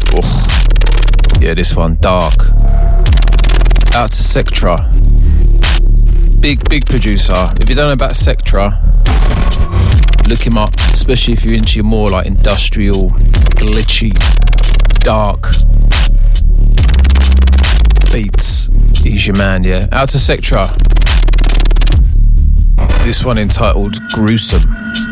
Yeah, this one, Dark. Out to Sectra. Big producer. If you don't know about Sectra, look him up, especially if you're into your more like industrial, glitchy, dark beats. He's your man, yeah. Out to Sectra. This one entitled Gruesome.